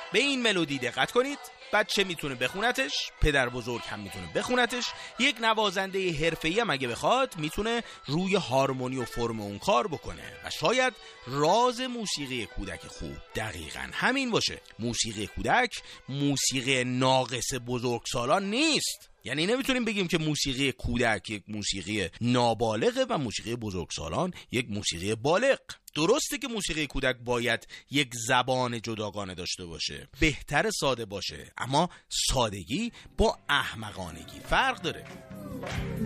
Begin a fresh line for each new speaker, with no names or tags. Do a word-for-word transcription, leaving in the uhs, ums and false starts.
به این ملودی دقت کنید. بچه میتونه بخونتش، پدر بزرگ هم میتونه بخونتش، یک نوازنده حرفه‌ای هم اگه بخواد میتونه روی هارمونی و فرم اون کار بکنه. و شاید راز موسیقی کودک خوب دقیقاً همین باشه. موسیقی کودک موسیقی ناقص بزرگسالان نیست. یعنی نمیتونیم بگیم که موسیقی کودک یک موسیقی نابالغه و موسیقی بزرگسالان یک موسیقی بالغ. درسته که موسیقی کودک باید یک زبان جداگانه داشته باشه، بهتر ساده باشه، اما سادگی با احمقانگی فرق داره.